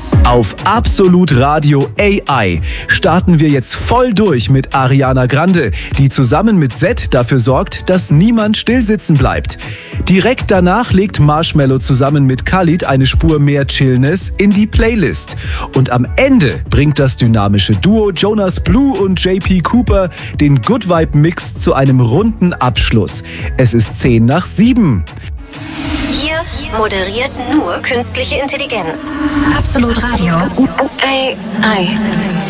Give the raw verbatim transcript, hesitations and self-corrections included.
Auf Absolut Radio A I starten wir jetzt voll durch mit Ariana Grande, die zusammen mit Zedd dafür sorgt, dass niemand stillsitzen bleibt. Direkt danach legt Marshmello zusammen mit Khalid eine Spur mehr Chillness in die Playlist. Und am Ende bringt das dynamische Duo Jonas Blue und J P Cooper den Good Vibe Mix zu einem runden Abschluss. Es ist zehn nach sieben. Hier moderiert nur künstliche Intelligenz. Absolut Radio. A I.